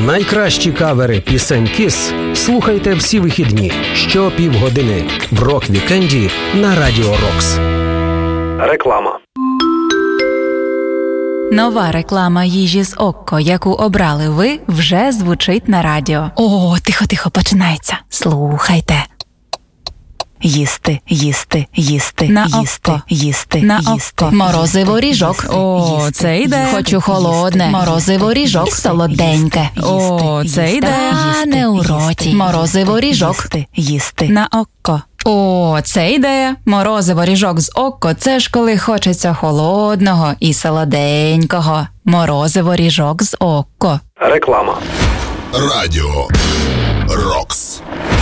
Найкращі кавери пісень Kiss слухайте всі вихідні щопівгодини в рок-вікенді на Радіо Рокс. Реклама. Нова реклама їжі з Окко, яку обрали ви, вже звучить на радіо. О, тихо, починається. Слухайте. Їсти, їсти, їсти, на їсти, Окко. Їсти, На їсти. Окко. Морозиво ріжок. О, це йде. Хочу холодне. Морозиво ріжок. Солоденьке. О, це йде. А не у роті. Морозиво ріжок. Їсти. На Окко. О, це ідея. Морозиво ріжок з Окко – це ж коли хочеться холодного і солоденького. Морозиво ріжок з Окко. Реклама. Радіо Рокс.